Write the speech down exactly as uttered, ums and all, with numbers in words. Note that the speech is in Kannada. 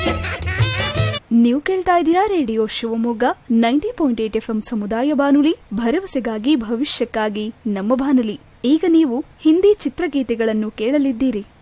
ನೀವು ಕೇಳ್ತಾ ಇದ್ದೀರಾ radio Shivamogga ninety point eight F M ಸಮುದಾಯ ಬಾನುಲಿ, ಭರವಸೆಗಾಗಿ ಭವಿಷ್ಯಕ್ಕಾಗಿ ನಮ್ಮ ಬಾನುಲಿ. ಈಗ ನೀವು ಹಿಂದಿ ಚಿತ್ರಗೀತೆಗಳನ್ನು ಕೇಳಲಿದ್ದೀರಿ.